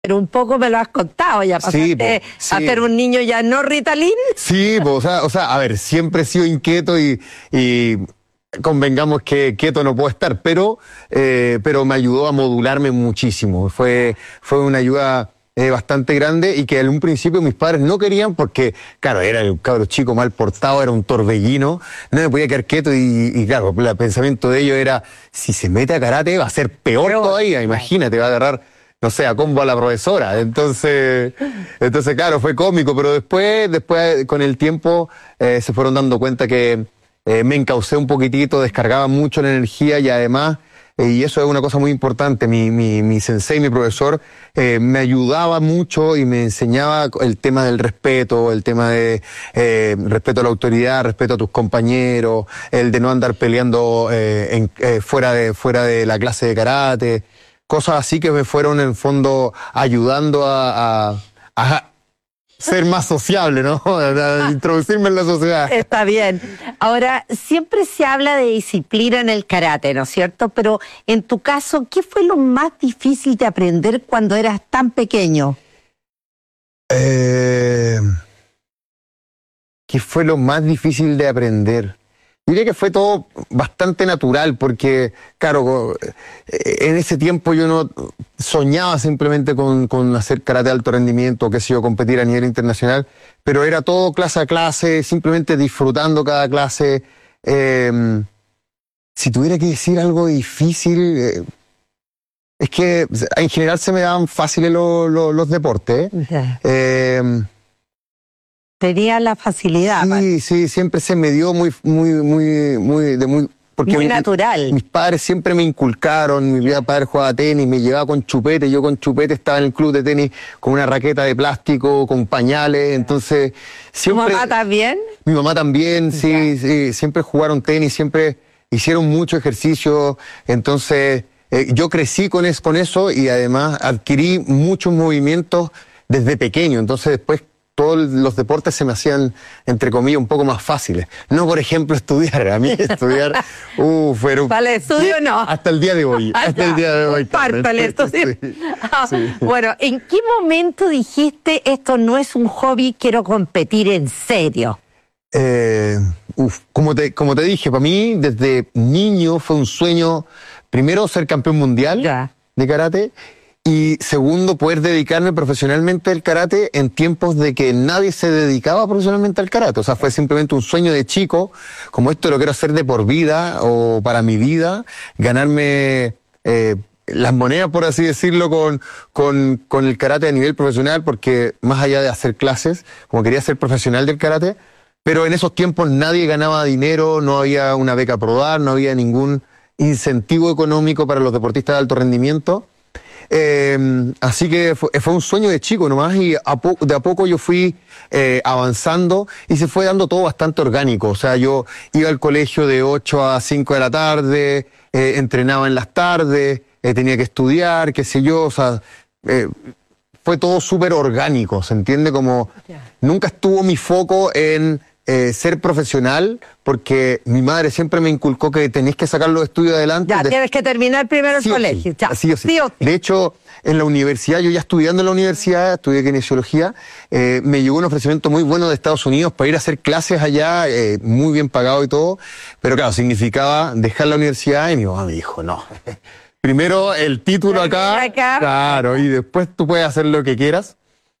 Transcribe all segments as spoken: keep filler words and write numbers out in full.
Pero un poco me lo has contado, ya pasaste sí, po, sí. a ser un niño ya no Ritalin. Sí, po, o, sea, o sea, a ver, siempre he sido inquieto y, y convengamos que quieto no puedo estar, pero, eh, pero me ayudó a modularme muchísimo. Fue, fue una ayuda eh, bastante grande y que en un principio mis padres no querían porque, claro, era un cabro chico mal portado, era un torbellino, no me podía quedar quieto y, y claro, el pensamiento de ellos era, si se mete a karate va a ser peor Pero, todavía, imagínate, va a agarrar, no sé, a combo a la profesora. Entonces, entonces claro, fue cómico, pero después, después con el tiempo eh, se fueron dando cuenta que eh, me encaucé un poquitito, descargaba mucho la energía y además, eh, y eso es una cosa muy importante, mi, mi, mi sensei, mi profesor, eh, me ayudaba mucho y me enseñaba el tema del respeto, el tema de eh, respeto a la autoridad, respeto a tus compañeros, el de no andar peleando eh, en, eh, fuera de, fuera de la clase de karate. Cosas así que me fueron en el fondo ayudando a, a, a ser más sociable, ¿no? A introducirme en la sociedad. Está bien. Ahora, siempre se habla de disciplina en el karate, ¿no es cierto? Pero en tu caso, ¿qué fue lo más difícil de aprender cuando eras tan pequeño? Eh, ¿Qué fue lo más difícil de aprender? Diría que fue todo bastante natural porque, claro, en ese tiempo yo no soñaba simplemente con, con hacer karate de alto rendimiento, qué sé yo, competir a nivel internacional, pero era todo clase a clase, simplemente disfrutando cada clase. Eh, si tuviera que decir algo difícil, eh, es que en general se me daban fáciles lo, lo, los deportes. Ya. Eh, Tenía la facilidad. Sí, ¿vale? sí, siempre se me dio muy, muy, muy, muy, de muy, porque Muy mi, natural. Mis padres siempre me inculcaron, mi yeah. padre jugaba tenis, me llevaba con chupete, yo con chupete estaba en el club de tenis con una raqueta de plástico, con pañales, entonces siempre... ¿Tu mamá también? Mi mamá también, sí, yeah. sí, siempre jugaron tenis, siempre hicieron mucho ejercicio, entonces eh, yo crecí con, es, con eso y además adquirí muchos movimientos desde pequeño, entonces después todos los deportes se me hacían, entre comillas, un poco más fáciles. No, por ejemplo, estudiar. A mí estudiar, uff, pero... Vale, estudio no. Hasta el día de hoy. Ah, hasta el día de hoy. Parto el estudio. Sí, Ah, sí. Bueno, ¿en qué momento dijiste esto no es un hobby, quiero competir en serio? Eh, uf, como te, como te dije, para mí desde niño fue un sueño, primero ser campeón mundial Ya. de karate, y segundo, poder dedicarme profesionalmente al karate en tiempos de que nadie se dedicaba profesionalmente al karate. O sea, fue simplemente un sueño de chico, como esto lo quiero hacer de por vida o para mi vida, ganarme eh, las monedas, por así decirlo, con, con, con el karate a nivel profesional, porque más allá de hacer clases, como quería ser profesional del karate, pero en esos tiempos nadie ganaba dinero, no había una beca pro dar, no había ningún incentivo económico para los deportistas de alto rendimiento. Eh, así que fue, fue un sueño de chico nomás y a po de a poco yo fui eh, avanzando y se fue dando todo bastante orgánico. O sea, yo iba al colegio de ocho a cinco de la tarde, eh, entrenaba en las tardes, eh, tenía que estudiar, qué sé yo, o sea, eh, fue todo súper orgánico, ¿se entiende? Como Yeah. nunca estuvo mi foco en Eh, ser profesional, porque mi madre siempre me inculcó que tenés que sacar los estudios adelante. Ya, de... tienes que terminar primero el sí colegio. Sí, Ya. sí o sí. Sí o sí. De hecho, en la universidad, yo ya estudiando en la universidad, estudié kinesiología, eh, me llegó un ofrecimiento muy bueno de Estados Unidos para ir a hacer clases allá, eh, muy bien pagado y todo, pero claro, significaba dejar la universidad y mi mamá me dijo, no, primero el título acá, acá, claro, y después tú puedes hacer lo que quieras.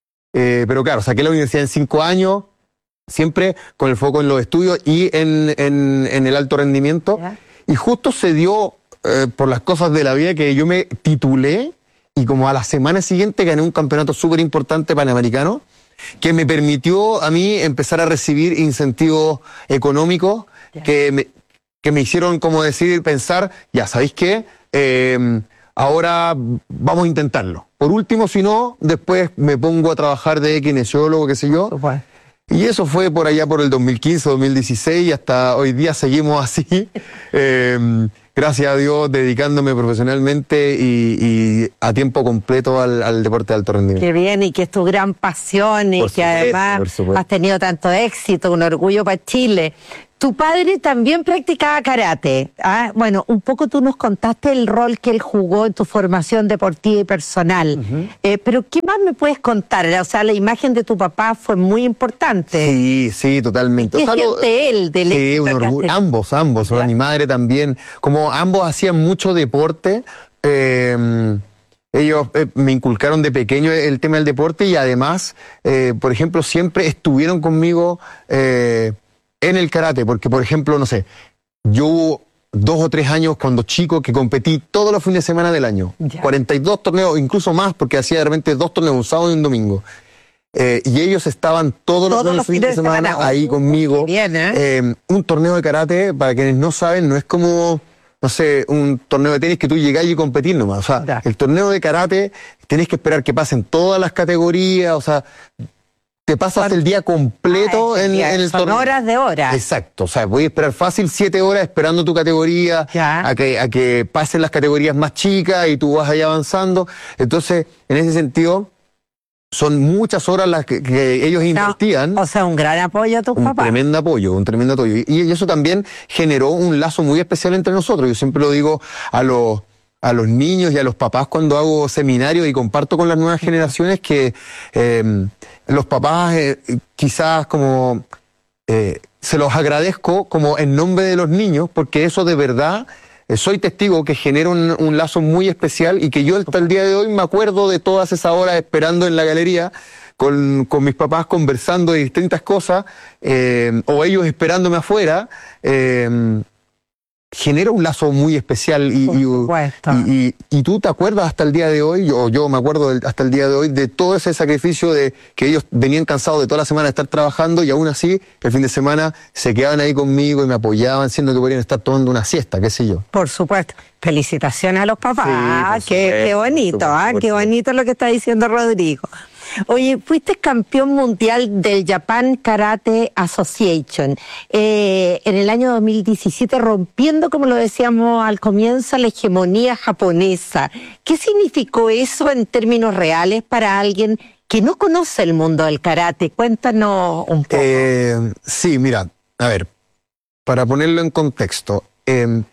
Eh, pero claro, saqué la universidad en cinco años, siempre con el foco en los estudios y en, en, en el alto rendimiento. ¿Ya? Y justo se dio, eh, por las cosas de la vida, que yo me titulé y como a la semana siguiente gané un campeonato súper importante panamericano que me permitió a mí empezar a recibir incentivos económicos que me, que me hicieron, como decir, pensar, ya, ¿sabéis qué? Eh, ahora vamos a intentarlo. Por último, si no, después me pongo a trabajar de kinesiólogo, qué sé yo. Bueno. Y eso fue por allá por el dos mil quince, dos mil dieciséis y hasta hoy día seguimos así. Eh, gracias a Dios, dedicándome profesionalmente y, y a tiempo completo al, al deporte de alto rendimiento. Qué bien, y que es tu gran pasión y Por que supuesto, además por supuesto. has tenido tanto éxito, un orgullo para Chile. Tu padre también practicaba karate. ¿Ah? Bueno, un poco tú nos contaste el rol que él jugó en tu formación deportiva y personal. Uh-huh. eh, pero ¿qué más me puedes contar? O sea, la imagen de tu papá fue muy importante. Sí, sí, totalmente. ¿Qué o sea, siente él del Sí, un orgullo. Ambos, ambos. O sea, mi madre también. Como ambos hacían mucho deporte, eh, ellos eh, me inculcaron de pequeño el tema del deporte y además, eh, por ejemplo, siempre estuvieron conmigo eh, en el karate, porque, por ejemplo, no sé, yo hubo dos o tres años cuando chico que competí todos los fines de semana del año. Ya. cuarenta y dos torneos, incluso más, porque hacía de repente dos torneos, un sábado y un domingo. Eh, y ellos estaban todos, todos los, los fines de semana, semana ahí conmigo. Bien, ¿eh? Eh, un torneo de karate, para quienes no saben, no es como, no sé, un torneo de tenis que tú llegás y competís nomás. O sea, ya. El torneo de karate, tenés que esperar que pasen todas las categorías, o sea, te pasas el día completo ah, en, día. en el torneo. Son horas de horas. Exacto, o sea, voy a esperar fácil siete horas esperando tu categoría, a que, a que pasen las categorías más chicas y tú vas ahí avanzando. Entonces, en ese sentido, son muchas horas las que, que ellos invertían. No, o sea, un gran apoyo a tus un papás. Un tremendo apoyo, un tremendo apoyo. Y, y eso también generó un lazo muy especial entre nosotros. Yo siempre lo digo a los... a los niños y a los papás cuando hago seminarios y comparto con las nuevas generaciones que eh, los papás eh, quizás como eh, se los agradezco como en nombre de los niños, porque eso de verdad eh, soy testigo que genera un, un lazo muy especial y que yo hasta el día de hoy me acuerdo de todas esas horas esperando en la galería con, con mis papás conversando de distintas cosas eh, o ellos esperándome afuera. Eh, genera un lazo muy especial y, y, y, y, y tú te acuerdas hasta el día de hoy, o yo me acuerdo del, hasta el día de hoy, de todo ese sacrificio de que ellos venían cansados de toda la semana de estar trabajando y aún así el fin de semana se quedaban ahí conmigo y me apoyaban, siendo que podrían estar tomando una siesta, qué sé yo. Por supuesto. Felicitaciones a los papás. Sí, qué, supuesto, qué bonito, ¿eh? Qué bonito lo que está diciendo Rodrigo. Oye, fuiste campeón mundial del Japan Karate Association eh, en el año dos mil diecisiete, rompiendo, como lo decíamos al comienzo, la hegemonía japonesa. ¿Qué significó eso en términos reales para alguien que no conoce el mundo del karate? Cuéntanos un poco. Eh, sí, mira, a ver, para ponerlo en contexto, eh,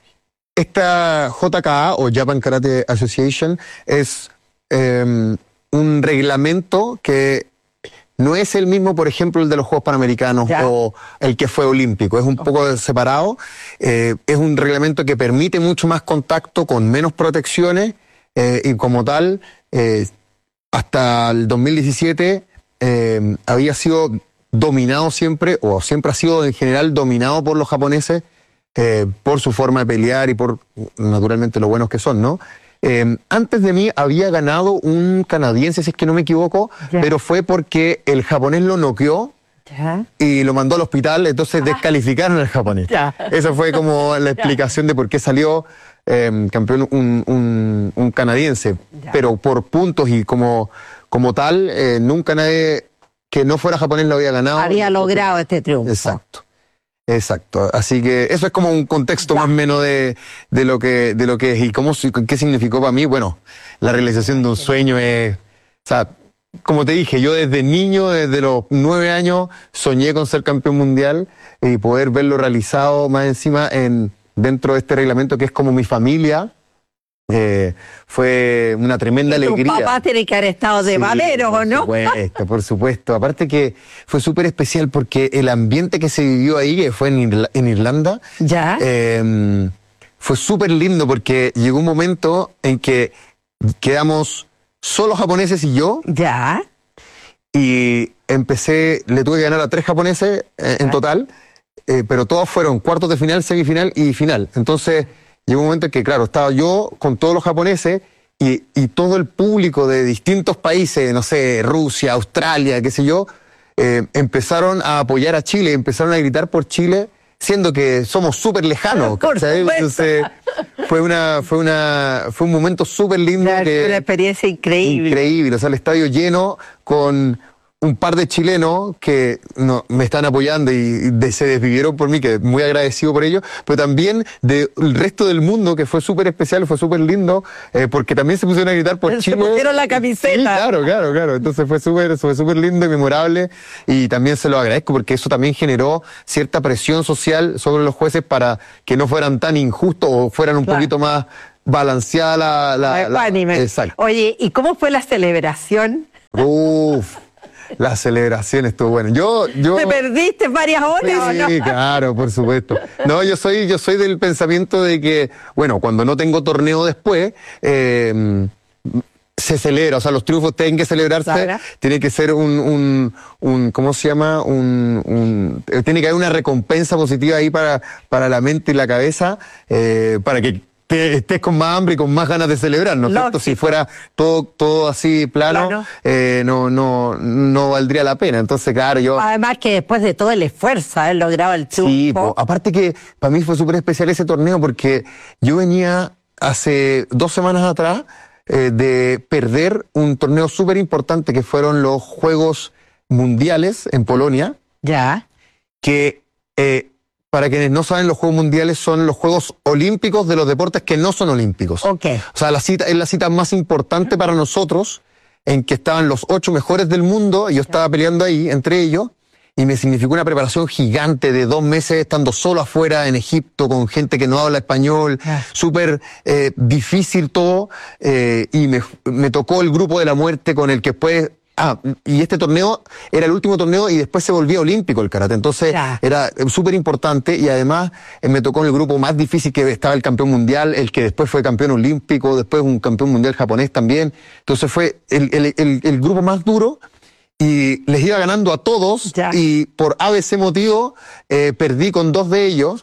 esta J K A o Japan Karate Association es... Eh, un reglamento que no es el mismo, por ejemplo, el de los Juegos Panamericanos ya. o el que fue olímpico, es un okay. poco separado, eh, es un reglamento que permite mucho más contacto con menos protecciones eh, y como tal, eh, hasta el dos mil diecisiete eh, había sido dominado siempre, o siempre ha sido en general dominado por los japoneses eh, por su forma de pelear y por naturalmente lo buenos que son, ¿no? Eh, antes de mí había ganado un canadiense, si es que no me equivoco, yeah. pero fue porque el japonés lo noqueó yeah. y lo mandó al hospital, entonces ah. descalificaron al japonés. Yeah. Esa fue como la explicación yeah. de por qué salió eh, campeón un, un, un canadiense. Yeah. Pero por puntos y como, como tal, eh, nunca nadie que no fuera japonés lo había ganado. Había logrado este triunfo. Exacto. Exacto, así que eso es como un contexto ya. más o menos de, de lo que de lo que es y cómo qué significó para mí. Bueno, la realización de un sueño es, o sea, como te dije, yo desde niño, desde los nueve años, soñé con ser campeón mundial y poder verlo realizado más encima en dentro de este reglamento que es como mi familia. Eh, fue una tremenda y alegría. Tu papá tiene que haber estado de sí, madero, ¿o no? Por supuesto, por supuesto. Aparte que fue súper especial porque el ambiente que se vivió ahí, que fue en, Irla en Irlanda, ¿ya? Eh, fue súper lindo porque llegó un momento en que quedamos solo japoneses y yo. ¿Ya? Y empecé, le tuve que ganar a tres japoneses eh, en total, eh, pero todos fueron cuartos de final, semifinal y final. Entonces llegó un momento en que, claro, estaba yo con todos los japoneses y, y todo el público de distintos países, no sé, Rusia, Australia, qué sé yo, eh, empezaron a apoyar a Chile, empezaron a gritar por Chile, siendo que somos súper lejanos. Entonces, fue una, fue una, fue un momento súper lindo. Claro, que, una experiencia increíble. Increíble, o sea, el estadio lleno con un par de chilenos que no, me están apoyando y de, se desvivieron por mí, que muy agradecido por ello, pero también del resto del mundo, que fue súper especial, fue súper lindo, eh, porque también se pusieron a gritar por se Chile. Se pusieron la camiseta. Sí, claro, claro, claro. Entonces fue súper fue súper lindo y memorable, y también se lo agradezco porque eso también generó cierta presión social sobre los jueces para que no fueran tan injustos o fueran un claro. poquito más balanceada la... la, la, la exacto. Oye, ¿y cómo fue la celebración? Uf... La celebración estuvo buena. Yo, yo. ¿Te perdiste varias horas sí, o no? Sí, claro, por supuesto. No, yo soy, yo soy del pensamiento de que, bueno, cuando no tengo torneo después, eh, se celebra, o sea, los triunfos tienen que celebrarse, ¿Sabra? tiene que ser un, un, un, ¿cómo se llama? Un, un, tiene que haber una recompensa positiva ahí para, para la mente y la cabeza, eh, para que que estés con más hambre y con más ganas de celebrar, ¿no es cierto? Si fuera todo todo así plano, claro. eh, no no no valdría la pena. Entonces, claro, yo... Además que después de todo el esfuerzo, haber logrado el triunfo... Sí, po, aparte que para mí fue súper especial ese torneo porque yo venía hace dos semanas atrás eh, de perder un torneo súper importante que fueron los Juegos Mundiales en Polonia. Ya. Que... Eh, Para quienes no saben, los Juegos Mundiales son los Juegos Olímpicos de los deportes que no son olímpicos. Okay. O sea, la cita es la cita más importante para nosotros, en que estaban los ocho mejores del mundo, y yo estaba peleando ahí, entre ellos, y me significó una preparación gigante de dos meses estando solo afuera en Egipto, con gente que no habla español, yeah. súper eh, difícil todo, eh, y me, me tocó el grupo de la muerte con el que después... Ah, y este torneo era el último torneo y después se volvía olímpico el karate. Entonces ya. era súper importante, y además eh, me tocó en el grupo más difícil, que estaba el campeón mundial, el que después fue campeón olímpico, después un campeón mundial japonés también. Entonces fue el, el, el, el grupo más duro, y les iba ganando a todos, ya. y por A B C motivo eh, perdí con dos de ellos.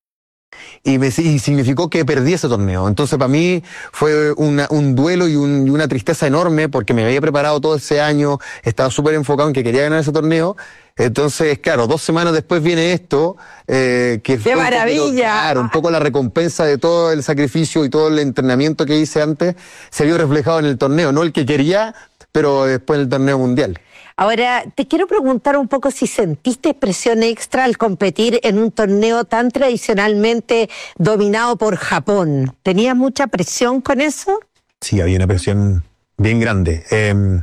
Y, me, y significó que perdí ese torneo. Entonces para mí fue una, un duelo y, un, y una tristeza enorme, porque me había preparado todo ese año, estaba súper enfocado en que quería ganar ese torneo. Entonces, claro, dos semanas después viene esto, eh, que ¡qué fue maravilla! Un poquito, claro, un poco la recompensa de todo el sacrificio y todo el entrenamiento que hice antes se vio reflejado en el torneo, no el que quería, pero después en el torneo mundial. Ahora, te quiero preguntar un poco si sentiste presión extra al competir en un torneo tan tradicionalmente dominado por Japón. ¿Tenías mucha presión con eso? Sí, había una presión bien grande. Eh,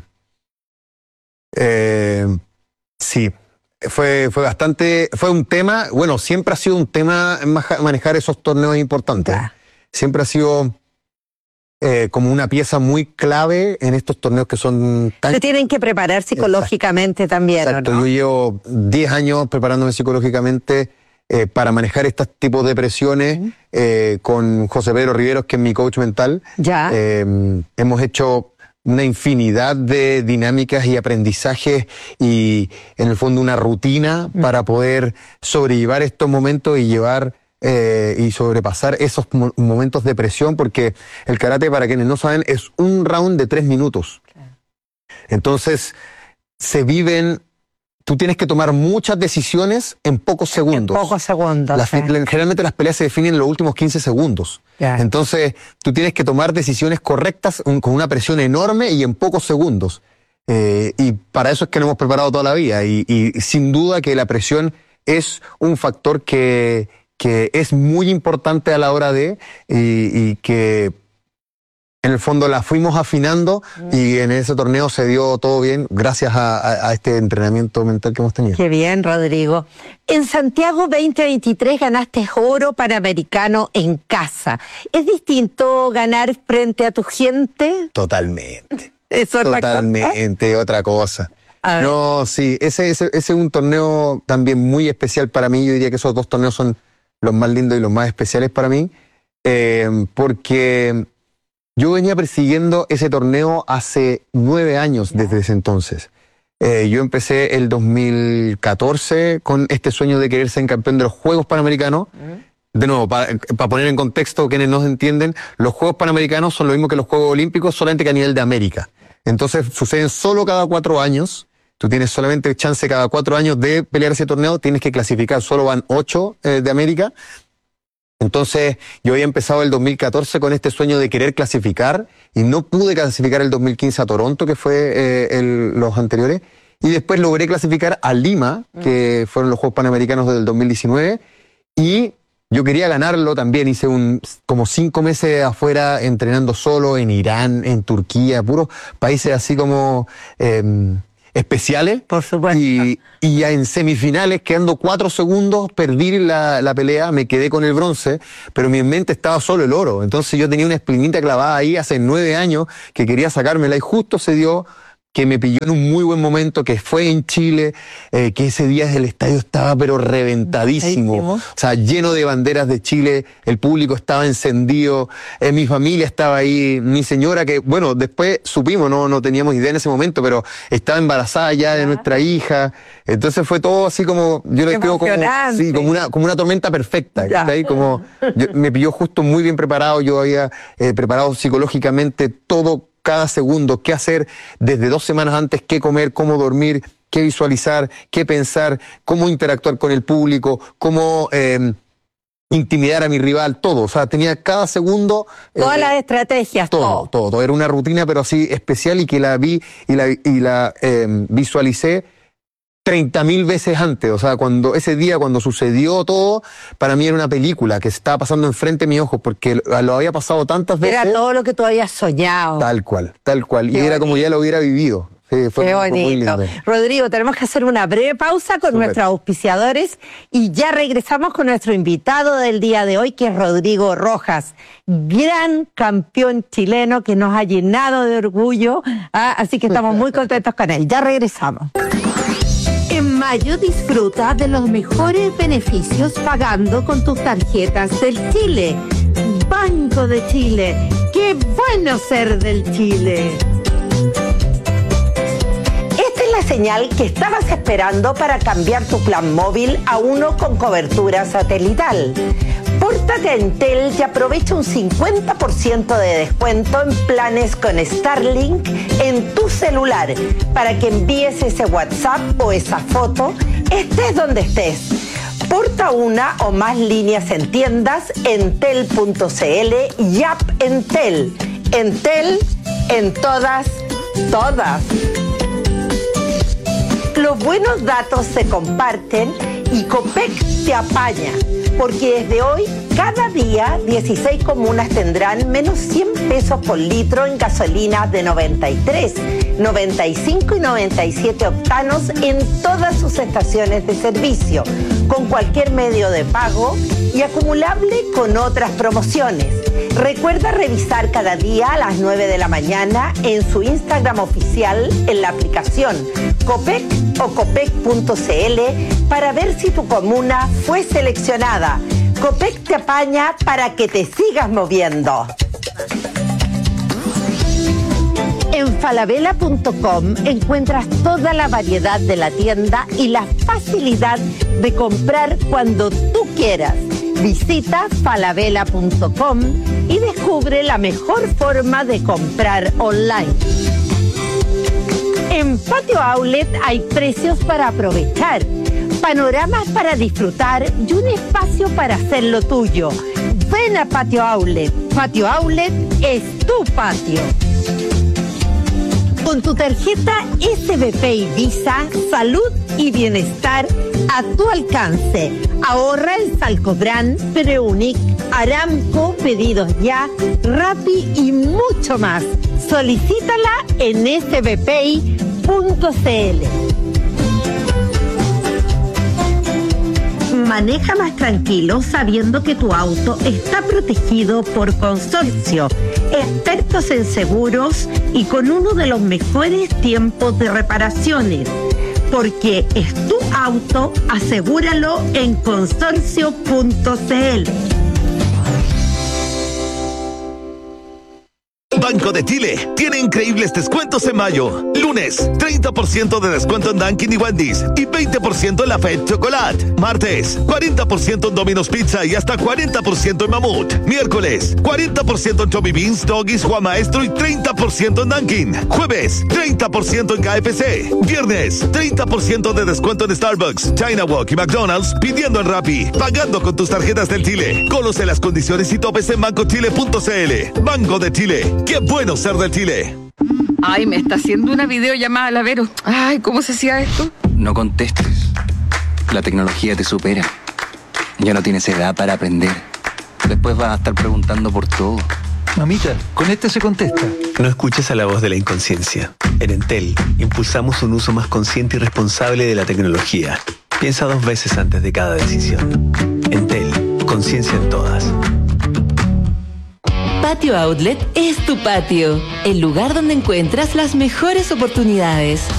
eh, sí, fue, fue bastante, fue un tema, bueno, siempre ha sido un tema manejar esos torneos importantes. Ah. Siempre ha sido... Eh, como una pieza muy clave en estos torneos que son tan... Se tienen que preparar psicológicamente Exacto. también, Exacto. ¿no? Yo llevo diez años preparándome psicológicamente eh, para manejar estos tipos de presiones, uh-huh. eh, con José Pedro Riveros, que es mi coach mental. Ya. Eh, hemos hecho una infinidad de dinámicas y aprendizajes y, en el fondo, una rutina uh-huh. para poder sobrellevar estos momentos y llevar... Eh, y sobrepasar esos mo momentos de presión, porque el karate, para quienes no saben, es un round de tres minutos. Claro. Entonces, se viven... Tú tienes que tomar muchas decisiones en pocos segundos. En pocos segundos. Las, ¿eh? Generalmente las peleas se definen en los últimos quince segundos. Yeah. Entonces, tú tienes que tomar decisiones correctas un, con una presión enorme y en pocos segundos. Eh, y para eso es que nos hemos preparado toda la vida. Y, y sin duda que la presión es un factor que... que es muy importante a la hora de, y, y que en el fondo la fuimos afinando, mm. y en ese torneo se dio todo bien gracias a, a, a este entrenamiento mental que hemos tenido. Qué bien, Rodrigo. En Santiago veinte veintitrés ganaste oro panamericano en casa. ¿Es distinto ganar frente a tu gente? Totalmente. ¿Eso es Totalmente, otra cosa. No, sí, ese, ese, ese es un torneo también muy especial para mí. Yo diría que esos dos torneos son los más lindos y los más especiales para mí, eh, porque yo venía persiguiendo ese torneo hace nueve años desde ese entonces. Eh, yo empecé el dos mil catorce con este sueño de querer ser campeón de los Juegos Panamericanos. De nuevo, para pa poner en contexto quienes no entienden, los Juegos Panamericanos son lo mismo que los Juegos Olímpicos, solamente que a nivel de América. Entonces suceden solo cada cuatro años. Tú tienes solamente chance cada cuatro años de pelear ese torneo, tienes que clasificar, solo van ocho eh, de América. Entonces yo había empezado el dos mil catorce con este sueño de querer clasificar, y no pude clasificar el dos mil quince a Toronto, que fue eh, el, los anteriores, y después logré clasificar a Lima, que fueron los Juegos Panamericanos del dos mil diecinueve, y yo quería ganarlo también. Hice un como cinco meses afuera entrenando solo en Irán, en Turquía, puros países así como eh, especiales. Por supuesto. Y, y ya en semifinales, quedando cuatro segundos, perdí la, la pelea, me quedé con el bronce, pero en mi mente estaba solo el oro. Entonces yo tenía una espinita clavada ahí hace nueve años que quería sacármela, y justo se dio que me pilló en un muy buen momento, que fue en Chile, eh, que ese día el estadio estaba pero reventadísimo, o sea, lleno de banderas de Chile, el público estaba encendido, eh, mi familia estaba ahí, mi señora, que bueno, después supimos, no, no teníamos idea en ese momento, pero estaba embarazada ya de nuestra hija, entonces fue todo así como, yo le creo como, sí, como una, como una tormenta perfecta, ¿está ahí? Como, yo, me pilló justo muy bien preparado, yo había eh, preparado psicológicamente todo, cada segundo, qué hacer desde dos semanas antes, qué comer, cómo dormir, qué visualizar, qué pensar, cómo interactuar con el público, cómo eh, intimidar a mi rival, todo. O sea, tenía cada segundo... Todas eh, las estrategias, todo, todo. todo, todo. Era una rutina, pero así especial, y que la vi y la, y la eh, visualicé treinta mil veces antes. O sea, cuando ese día, cuando sucedió todo, para mí era una película que estaba pasando enfrente de mis ojos, porque lo había pasado tantas veces. Era todo lo que tú habías soñado. Tal cual, tal cual. Qué y era bonito. Como ya lo hubiera vivido. Sí, fue, Qué fue muy bonito. lindo. Rodrigo, tenemos que hacer una breve pausa con Súper. nuestros auspiciadores y ya regresamos con nuestro invitado del día de hoy, que es Rodrigo Rojas, gran campeón chileno que nos ha llenado de orgullo, ¿ah? Así que estamos muy contentos con él. Ya regresamos. En mayo disfruta de los mejores beneficios pagando con tus tarjetas del Chile. Banco de Chile. ¡Qué bueno ser del Chile! Esta es la señal que estabas esperando para cambiar tu plan móvil a uno con cobertura satelital. Pórtate a Entel y aprovecha un cincuenta por ciento de descuento en planes con Starlink en tu celular para que envíes ese WhatsApp o esa foto, estés donde estés. Porta una o más líneas en tiendas, entel punto cl y app Entel. Entel en todas, todas. Los buenos datos se comparten y Copec te apaña, porque desde hoy, cada día, dieciséis comunas tendrán menos cien pesos por litro en gasolina de noventa y tres, noventa y cinco y noventa y siete octanos en todas sus estaciones de servicio, con cualquier medio de pago y acumulable con otras promociones. Recuerda revisar cada día a las nueve de la mañana en su Instagram oficial, en la aplicación Copec o copec punto cl para ver si tu comuna fue seleccionada. Copec te apaña para que te sigas moviendo. En falabella punto com encuentras toda la variedad de la tienda y la facilidad de comprar cuando tú quieras. Visita falabella punto com y descubre la mejor forma de comprar online. En Patio Outlet hay precios para aprovechar, panoramas para disfrutar y un espacio para hacer lo tuyo. Ven a Patio Outlet. Patio Outlet es tu patio. Con tu tarjeta S B P y Visa, salud y bienestar a tu alcance. Ahorra en Salcobrand, Preunic, Aramco, Pedidos Ya, Rappi y mucho más. Solicítala en s b p i punto c l. Maneja más tranquilo sabiendo que tu auto está protegido por Consorcio, expertos en seguros y con uno de los mejores tiempos de reparaciones. Porque es tu auto, asegúralo en consorcio punto c l. Banco de Chile tiene increíbles descuentos en mayo. Lunes, treinta por ciento de descuento en Dunkin' y Wendy's y veinte por ciento en la Fed Chocolate. Martes, cuarenta por ciento en Domino's Pizza y hasta cuarenta por ciento en Mamut. Miércoles, cuarenta por ciento en Chubby Beans, Doggies, Juan Maestro y treinta por ciento en Dunkin'. Jueves, treinta por ciento en K F C. Viernes, treinta por ciento de descuento en Starbucks, China Walk y McDonald's pidiendo en Rappi. Pagando con tus tarjetas del Chile. Conoce las condiciones y topes en banco chile punto c l. Banco de Chile. ¡Qué bueno ser del Chile! Ay, me está haciendo una videollamada, la Vero. Ay, ¿cómo se hacía esto? No contestes. La tecnología te supera. Ya no tienes edad para aprender. Después vas a estar preguntando por todo. Mamita, con este se contesta. No escuches a la voz de la inconsciencia. En Entel, impulsamos un uso más consciente y responsable de la tecnología. Piensa dos veces antes de cada decisión. Entel, conciencia en todas. Patio Outlet es tu patio, el lugar donde encuentras las mejores oportunidades.